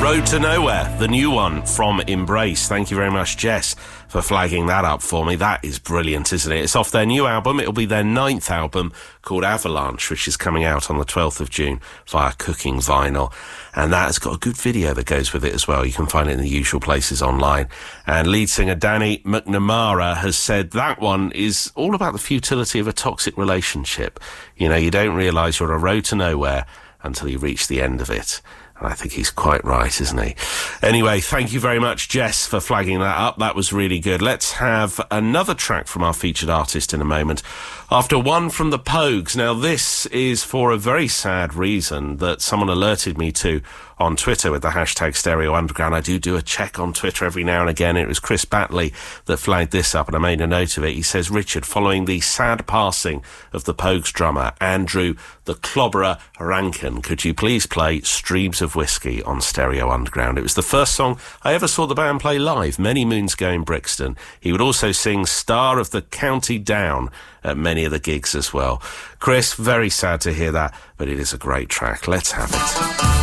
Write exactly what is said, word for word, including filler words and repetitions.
Road to Nowhere, the new one from Embrace. Thank you very much, Jess, for flagging that up for me. That is brilliant, isn't it? It's off their new album. It'll be their ninth album, called Avalanche, which is coming out on the twelfth of June via Cooking Vinyl. And that has got a good video that goes with it as well. You can find it in the usual places online. And lead singer Danny McNamara has said that one is all about the futility of a toxic relationship. You know, you don't realise you're on a road to nowhere until you reach the end of it. And I think he's quite right, isn't he? Anyway, thank you very much, Jess, for flagging that up. That was really good. Let's have another track from our featured artist in a moment. After one from the Pogues. Now, this is for a very sad reason that someone alerted me to on Twitter with the hashtag Stereo Underground. I do do a check on Twitter every now and again. It was Chris Batley that flagged this up, and I made a note of it. He says, Richard, following the sad passing of the Pogues drummer, Andrew the Clobberer Rankin, could you please play Streams of Whiskey on Stereo Underground? It was the first song I ever saw the band play live many moons ago in Brixton. He would also sing Star of the County Down at many of the gigs as well. Chris, very sad to hear that, but it is a great track. Let's have it.